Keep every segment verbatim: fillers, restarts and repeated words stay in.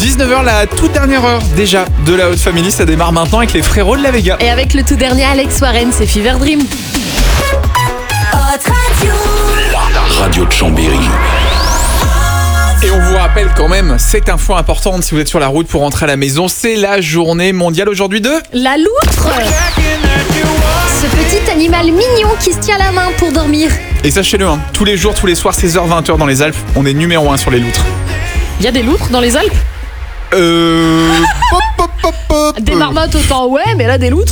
dix-neuf heures, la toute dernière heure déjà de la Haute Family, ça démarre maintenant avec les frérots de la Vega. Et avec le tout dernier Alex Warren, c'est Fever Dream. La radio de Chambéry. Et on vous rappelle quand même cette info importante si vous êtes sur la route pour rentrer à la maison, c'est la journée mondiale aujourd'hui de... La loutre. Ce petit animal mignon qui se tient la main pour dormir. Et sachez-le, hein, tous les jours, tous les soirs, seize heures vingt heures dans les Alpes, on est numéro un sur les loutres. Il y a des loutres dans les Alpes ? Euh... pop, pop, pop, pop. Des marmottes autant, ouais, mais là des loutres.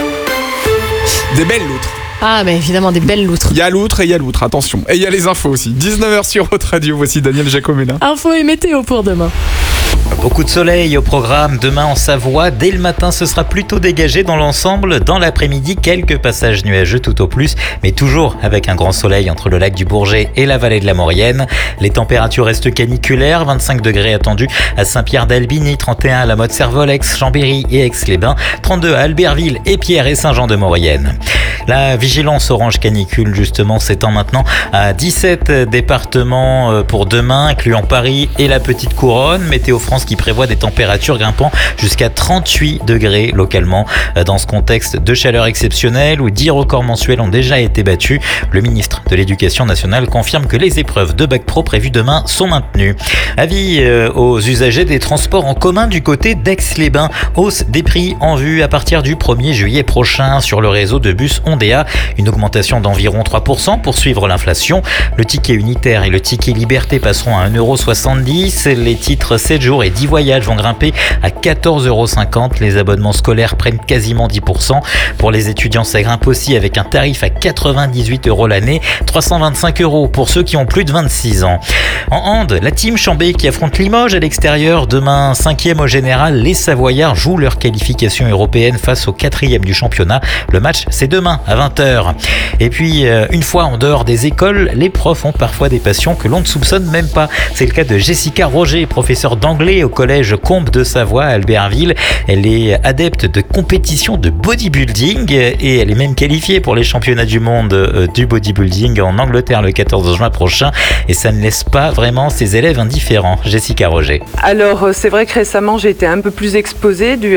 Des belles loutres. Ah, mais évidemment, des belles loutres. Il y a l'outre et il y a l'outre, attention. Et il y a les infos aussi. dix-neuf heures sur Haute Radio, voici Daniel Jacomella. Info et météo pour demain. Beaucoup de soleil au programme demain en Savoie. Dès le matin, ce sera plutôt dégagé dans l'ensemble. Dans l'après-midi, quelques passages nuageux tout au plus, mais toujours avec un grand soleil entre le lac du Bourget et la vallée de la Maurienne. Les températures restent caniculaires, vingt-cinq degrés attendus à Saint-Pierre-d'Albigny, trente et un à la Motte-Servolex, Chambéry et Aix-les-Bains, trente-deux à Albertville et Pierre et Saint-Jean-de-Maurienne. La vigilance orange canicule justement s'étend maintenant à dix-sept départements pour demain, incluant Paris et la Petite Couronne. Météo France qui prévoit des températures grimpant jusqu'à trente-huit degrés localement. Dans ce contexte de chaleur exceptionnelle où dix records mensuels ont déjà été battus, le ministre de l'Éducation nationale confirme que les épreuves de bac pro prévues demain sont maintenues. Avis aux usagers des transports en commun du côté d'Aix-les-Bains. Hausse des prix en vue à partir du premier juillet prochain sur le réseau de bus Ondéa. Une augmentation d'environ trois pour cent pour suivre l'inflation. Le ticket unitaire et le ticket liberté passeront à un euro soixante-dix. Les titres sept jours et dix voyages vont grimper à quatorze euros cinquante. Les abonnements scolaires prennent quasiment dix pour cent. Pour les étudiants, ça grimpe aussi avec un tarif à quatre-vingt-dix-huit euros l'année, trois cent vingt-cinq euros pour ceux qui ont plus de vingt-six ans. En hand, la team Chambé qui affronte Limoges à l'extérieur. Demain, cinquième au général, les Savoyards jouent leur qualification européenne face au quatrième du championnat. Le match, c'est demain à vingt heures. Et puis, une fois en dehors des écoles, les profs ont parfois des passions que l'on ne soupçonne même pas. C'est le cas de Jessica Roger, professeure d'anglais au collège Combe de Savoie à Albertville. Elle est adepte de compétitions de bodybuilding et elle est même qualifiée pour les championnats du monde du bodybuilding en Angleterre le quatorze juin prochain. Et ça ne laisse pas vraiment ses élèves indifférents. Jessica Roger. Alors, c'est vrai que récemment, j'ai été un peu plus exposée dû